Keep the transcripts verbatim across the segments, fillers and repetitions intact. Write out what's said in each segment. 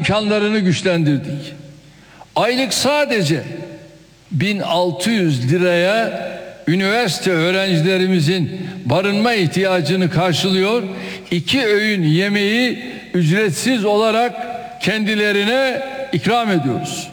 imkanlarını güçlendirdik. Aylık sadece bin altı yüz liraya üniversite öğrencilerimizin barınma ihtiyacını karşılıyor. İki öğün yemeği ücretsiz olarak kendilerine ikram ediyoruz.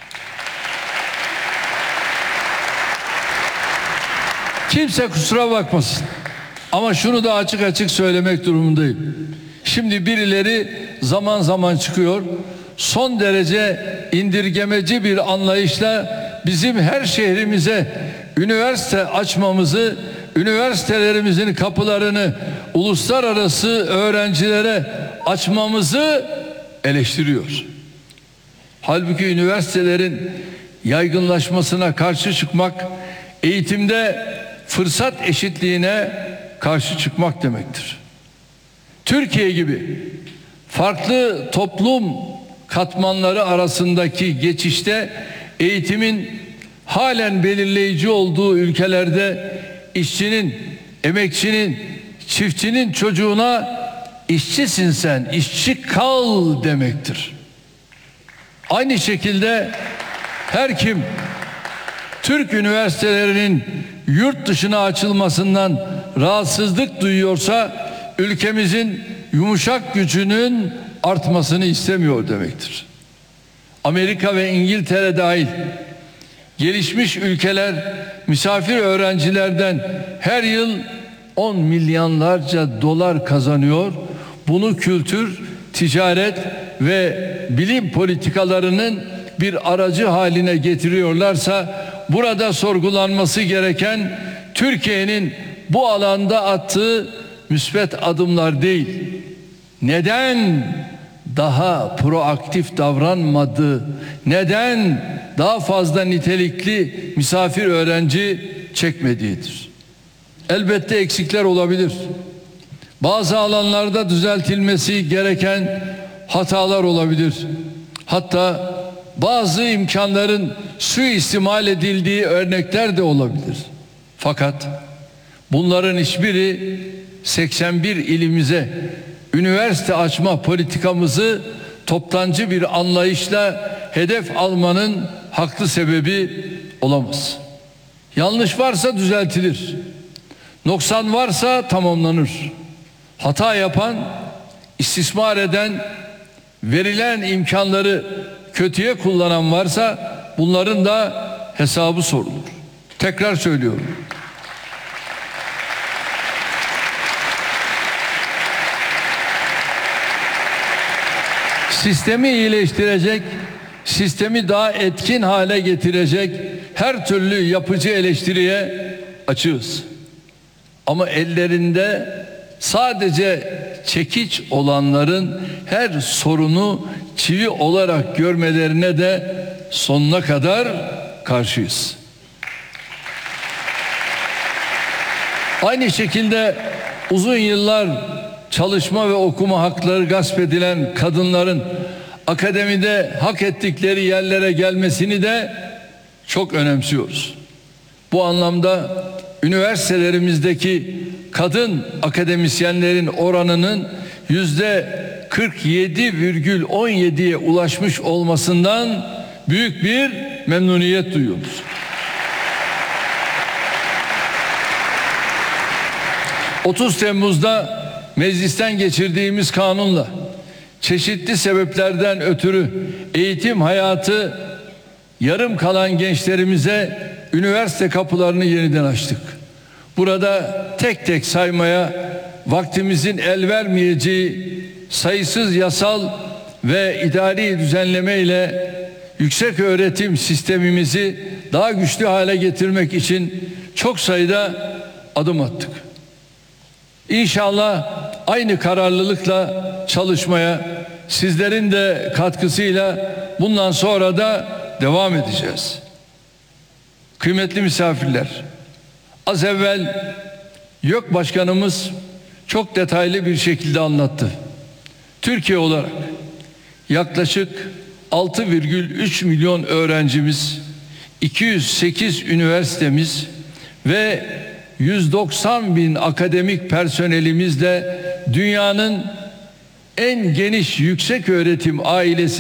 Kimse kusura bakmasın. Ama şunu da açık açık söylemek durumundayım. Şimdi birileri zaman zaman çıkıyor, son derece indirgemeci bir anlayışla bizim her şehrimize üniversite açmamızı, üniversitelerimizin kapılarını uluslararası öğrencilere açmamızı eleştiriyor. Halbuki üniversitelerin yaygınlaşmasına karşı çıkmak, eğitimde fırsat eşitliğine karşı çıkmak demektir. Türkiye gibi farklı toplum katmanları arasındaki geçişte eğitimin halen belirleyici olduğu ülkelerde işçinin, emekçinin, çiftçinin çocuğuna işçisin sen, işçi kal demektir. Aynı şekilde her kim Türk üniversitelerinin yurt dışına açılmasından rahatsızlık duyuyorsa ülkemizin yumuşak gücünün artmasını istemiyor demektir. Amerika ve İngiltere dahil gelişmiş ülkeler misafir öğrencilerden her yıl on milyonlarca dolar kazanıyor. Bunu kültür, ticaret ve bilim politikalarının bir aracı haline getiriyorlarsa burada sorgulanması gereken Türkiye'nin bu alanda attığı müsbet adımlar değil. Neden daha proaktif davranmadı? Neden daha fazla nitelikli misafir öğrenci çekmediğidir? Elbette eksikler olabilir. Bazı alanlarda düzeltilmesi gereken hatalar olabilir. Hatta bazı imkanların suistimal edildiği örnekler de olabilir. Fakat bunların hiçbiri seksen bir ilimize üniversite açma politikamızı toptancı bir anlayışla hedef almanın haklı sebebi olamaz. Yanlış varsa düzeltilir. Noksan varsa tamamlanır. Hata yapan, istismar eden, verilen imkanları kötüye kullanan varsa bunların da hesabı sorulur. Tekrar söylüyorum. Sistemi iyileştirecek, sistemi daha etkin hale getirecek her türlü yapıcı eleştiriye açığız. Ama ellerinde sadece çekiç olanların her sorunu çivi olarak görmelerine de sonuna kadar karşıyız. Aynı şekilde uzun yıllar çalışma ve okuma hakları gasp edilen kadınların akademide hak ettikleri yerlere gelmesini de çok önemsiyoruz. Bu anlamda üniversitelerimizdeki kadın akademisyenlerin oranının yüzde kırk yedi virgül on yediye ulaşmış olmasından büyük bir memnuniyet duyuyoruz. otuz Temmuz'da meclisten geçirdiğimiz kanunla çeşitli sebeplerden ötürü eğitim hayatı yarım kalan gençlerimize üniversite kapılarını yeniden açtık. Burada tek tek saymaya vaktimizin el vermeyeceği sayısız yasal ve idari düzenleme ile yüksek öğretim sistemimizi daha güçlü hale getirmek için çok sayıda adım attık. İnşallah aynı kararlılıkla çalışmaya, sizlerin de katkısıyla bundan sonra da devam edeceğiz. Kıymetli misafirler, az evvel YÖK Başkanımız çok detaylı bir şekilde anlattı. Türkiye olarak yaklaşık altı virgül üç milyon öğrencimiz, iki yüz sekiz üniversitemiz ve yüz doksan bin akademik personelimizle dünyanın en geniş yüksek öğretim ailesi